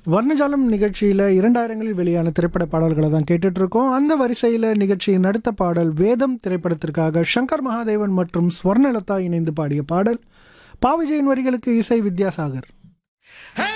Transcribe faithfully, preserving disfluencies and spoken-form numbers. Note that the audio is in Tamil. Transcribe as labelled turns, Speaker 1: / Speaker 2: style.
Speaker 1: வர்ணஜாலம் நிகழ்ச்சியில் இரண்டாயிரங்களில் வெளியான திரைப்பட பாடல்களை தான் கேட்டுட்டு இருக்கோம். அந்த வரிசையில் நிகழ்ச்சியின் அடுத்த பாடல் வேதம் திரைப்படத்திற்காக சங்கர் மகாதேவன் மற்றும் ஸ்வர்ணலதா இணைந்து பாடிய பாடல். பா விஜயன் வரிகளுக்கு இசை வித்யாசாகர்.